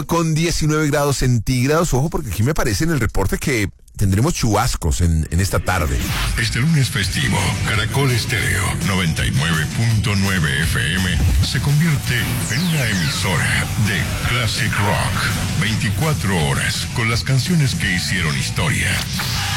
con 19 grados centígrados. Ojo, porque aquí me parece en el reporte que tendremos chubascos en esta tarde. Este lunes festivo, Caracol Estéreo 99.9 FM se convierte en una emisora de Classic Rock. 24 horas con las canciones que hicieron historia,